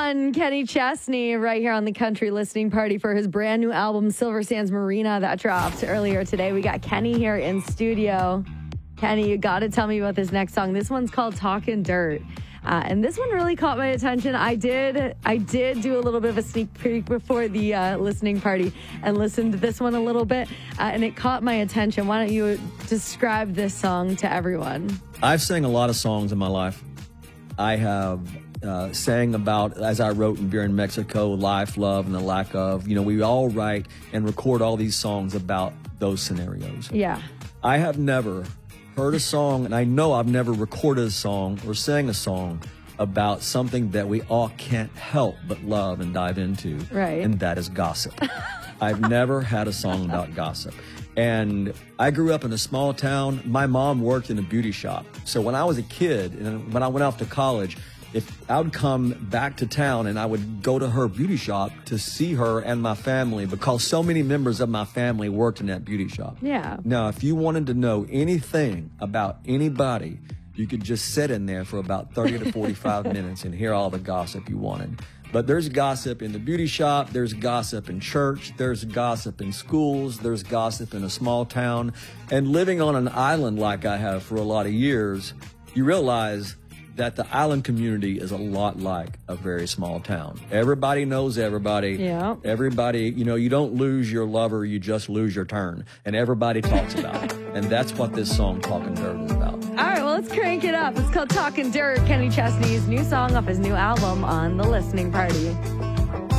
one, Kenny Chesney, right here on the Country Listening Party for his brand new album, Silver Sands Marina, that dropped earlier today. We got Kenny here in studio. Kenny, you got to tell me about this next song. This one's called Talkin' Dirt. And this one really caught my attention. I did do a little bit of a sneak peek before the listening party and listened to this one a little bit, and it caught my attention. Why don't you describe this song to everyone? I've sang a lot of songs in my life. I have sang about, as I wrote in Beer in Mexico, life, love, and the lack of. You know, we all write and record all these songs about those scenarios. Yeah. I have never heard a song, and I know I've never recorded a song or sang a song about something that we all can't help but love and dive into. Right. And that is gossip. I've never had a song about gossip. And I grew up in a small town. My mom worked in a beauty shop. So when I was a kid, and when I went off to college, if I would come back to town and I would go to her beauty shop to see her and my family, because so many members of my family worked in that beauty shop. Yeah. Now, if you wanted to know anything about anybody, you could just sit in there for about 30 to 45 minutes and hear all the gossip you wanted. But there's gossip in the beauty shop, there's gossip in church, there's gossip in schools, there's gossip in a small town. And living on an island like I have for a lot of years, you realize that the island community is a lot like a very small town. Everybody knows everybody. Yeah. Everybody, you know, you don't lose your lover, you just lose your turn. And everybody talks about it. And that's what this song, Talkin' Dirt, is about. All right, well, let's crank it up. It's called Talkin' Dirt, Kenny Chesney's new song off his new album on The Listening Party.